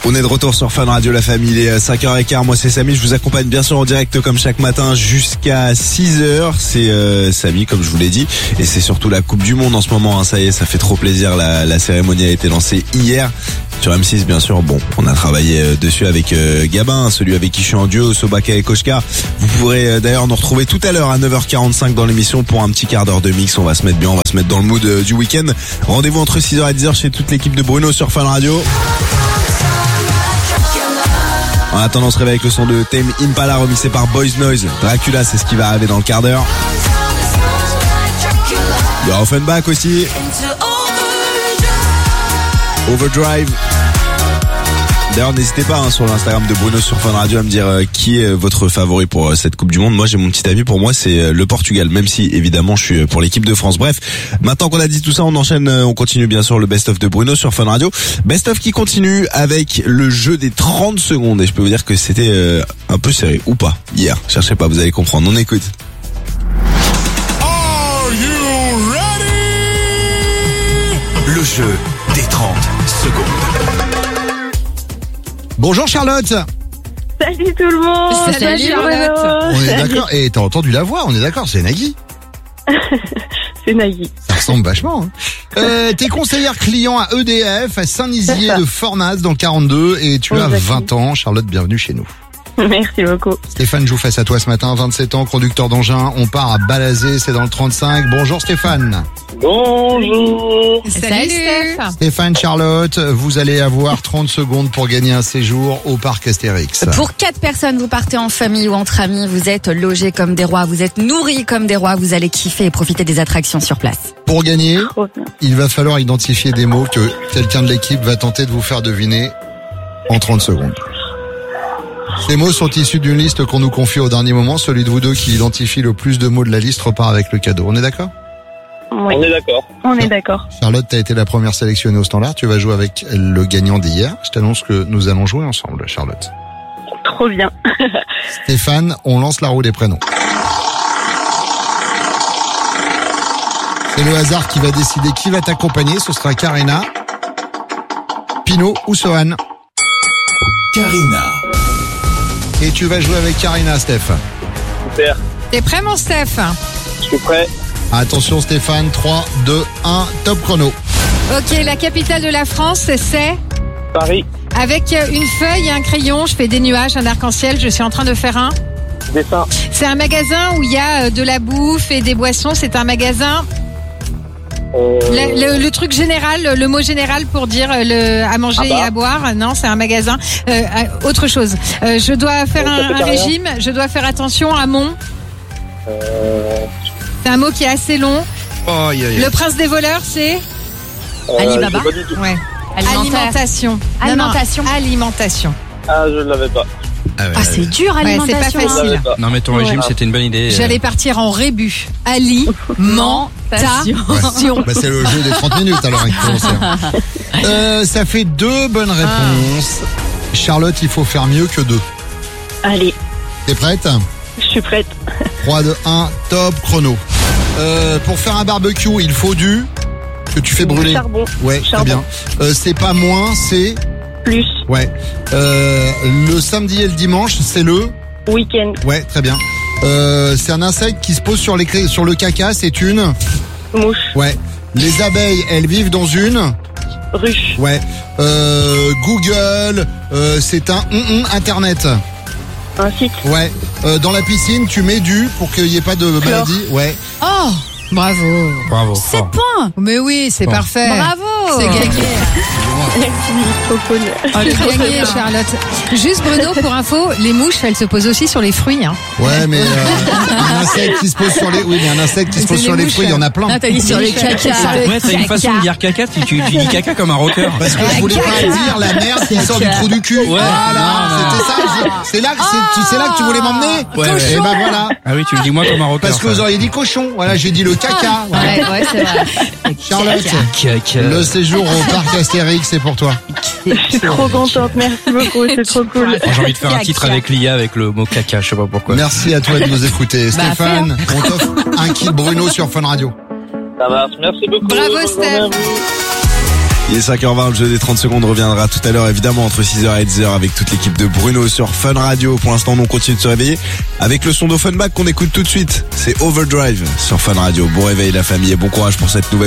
On est de retour sur Fun Radio, la famille, il est 5h15, moi c'est Samy, je vous accompagne bien sûr en direct comme chaque matin jusqu'à 6h, c'est Samy comme je vous l'ai dit, et c'est surtout la Coupe du Monde en ce moment, hein. Ça y est, ça fait trop plaisir, la cérémonie a été lancée hier sur M6 bien sûr. Bon, on a travaillé dessus avec Gabin, celui avec qui je suis en duo, Sobaka et Koshka. Vous pourrez d'ailleurs nous retrouver tout à l'heure à 9h45 dans l'émission pour un petit quart d'heure de mix, on va se mettre bien, on va se mettre dans le mood du week-end. Rendez-vous entre 6h et 10h chez toute l'équipe de Bruno sur Fun Radio. En attendant, on se réveille avec le son de Tame Impala remixé par Boys Noise. Dracula, c'est ce qui va arriver dans le quart d'heure. Il y aura Offenbach aussi. Overdrive. D'ailleurs, n'hésitez pas sur l'Instagram de Bruno sur Fun Radio à me dire qui est votre favori pour cette Coupe du Monde. Moi, j'ai mon petit ami, pour moi, c'est le Portugal, même si évidemment je suis pour l'équipe de France. Bref, maintenant qu'on a dit tout ça, on enchaîne, on continue bien sûr le best-of de Bruno sur Fun Radio. Best-of qui continue avec le jeu des 30 secondes. Et je peux vous dire que c'était un peu serré, ou pas, hier. Cherchez pas, vous allez comprendre. On écoute. Are you ready? Le jeu des 30 secondes. Bonjour Charlotte. Salut tout le monde. Salut Charlotte. On est d'accord. Et t'as entendu la voix, on est d'accord, c'est Nagui. C'est Nagui. Ça ressemble vachement. Hein. T'es conseillère client à EDF, à Saint-Nizier de Fornaz dans le 42 et tu as 20 ans. Charlotte, bienvenue chez nous. Merci beaucoup. Stéphane joue face à toi ce matin, 27 ans, conducteur d'engin. On part à Balazé, c'est dans le 35. Bonjour Stéphane. Bonjour. Salut Steph. Stéphane, Charlotte, vous allez avoir 30 secondes pour gagner un séjour au parc Astérix. Pour 4 personnes, vous partez en famille ou entre amis, vous êtes logés comme des rois, vous êtes nourris comme des rois, vous allez kiffer et profiter des attractions sur place. Pour gagner, Trop bien. il va falloir identifier des mots que quelqu'un de l'équipe va tenter de vous faire deviner en 30 secondes. Ces mots sont issus d'une liste qu'on nous confie au dernier moment. Celui de vous deux qui identifie le plus de mots de la liste repart avec le cadeau. On est d'accord ? Oui. On est d'accord. On est d'accord. Charlotte, t'as été la première sélectionnée au standard. Tu vas jouer avec le gagnant d'hier. Je t'annonce que nous allons jouer ensemble, Charlotte. Trop bien. Stéphane, on lance la roue des prénoms. C'est le hasard qui va décider qui va t'accompagner. Ce sera Karina, Pino ou Sohan. Karina. Et tu vas jouer avec Karina, Steph. Super. T'es prêt mon Steph ? Je suis prêt. Attention Stéphane, 3, 2, 1, top chrono. Ok, la capitale de la France, c'est ? Paris. Avec une feuille et un crayon, je fais des nuages, un arc-en-ciel, je suis en train de faire un. Dessin. C'est un magasin où il y a de la bouffe et des boissons, c'est un magasin. Le truc général, le mot général pour dire à manger et à boire, non, c'est un magasin. Autre chose, je dois faire un régime, je dois faire attention à mon... C'est un mot qui est assez long. Oh, Le prince des voleurs, c'est... Alibaba. Pas du tout. Ouais. Alimentation. Alimentation. Alimentation. Ah, je ne l'avais pas. Ah, c'est dur, Ouais, c'est pas alimentation. Je ne l'avais facile. pas. Non mais ton régime c'était une bonne idée. J'allais partir en rébut. Alimentation. Bah, c'est le jeu des 30 minutes alors avec commencer. Ça fait 2 bonnes réponses. Charlotte, il faut faire mieux que 2. Allez, T'es prête ? je suis prête. 3, 2, 1, top chrono. Pour faire un barbecue, il faut du... que tu fais brûler. Charbon. Ouais, très bien. C'est pas moins, c'est... Plus. Ouais. Le samedi et le dimanche, c'est le... Week-end. Ouais, très bien. C'est un insecte qui se pose sur le caca, c'est une... Mouche. Ouais. Les abeilles, elles vivent dans une... Ruche. Ouais. Google, c'est un Internet. Un site. Ouais. Dans la piscine, tu mets du pour qu'il n'y ait pas de maladie. Ouais. Oh, bravo. Bravo. 7 points. Mais oui, c'est parfait. Bravo. C'est gagné. Merci, trop cool. C'est gagné, Charlotte. Juste Bruno, pour info, les mouches, elles se posent aussi sur les fruits. Hein. Ouais, mais un insecte qui se pose sur les... Oui, mais un insecte qui se pose sur les fruits, il y en a plein. Ah, t'as dit sur les caca. Ouais, t'as une façon de dire caca, tu dis caca comme un rocker. Parce que je voulais pas dire la merde qui sort du trou du cul. Voilà, c'était ça. C'est là que tu voulais m'emmener. Ouais. Et ben voilà. Ah oui, tu le dis moi comme un rocker. Parce que vous auriez dit cochon. Voilà, j'ai dit le caca. Voilà. Ouais, c'est vrai. Charlotte, Caca. le séjour au parc Astérix, c'est pour toi. Je suis trop contente. Merci beaucoup. C'est trop cool. J'ai envie de faire un titre avec l'IA avec le mot caca, je sais pas pourquoi. Merci à toi de nous écouter. Stéphane, on t'offre un kit Bruno sur Fun Radio. Ça marche. Merci beaucoup. Bravo, Bonne journée à Steph. vous. Il est 5h20, le jeu des 30 secondes reviendra tout à l'heure, évidemment, entre 6h et 10h avec toute l'équipe de Bruno sur Fun Radio. Pour l'instant, on continue de se réveiller avec le son d'Offenbach qu'on écoute tout de suite. C'est Overdrive sur Fun Radio. Bon réveil la famille et bon courage pour cette nouvelle